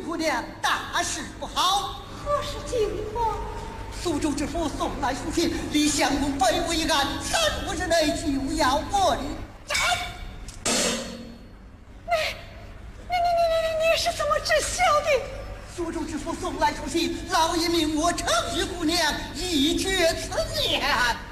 云姑娘，大事不好！ 何事惊慌？ 苏州知府送来书信，李相公被捕一案，3、5日内就要问斩。 你是怎么知晓的？ 苏州知府送来书信，老爷命我程玉姑娘一决此念。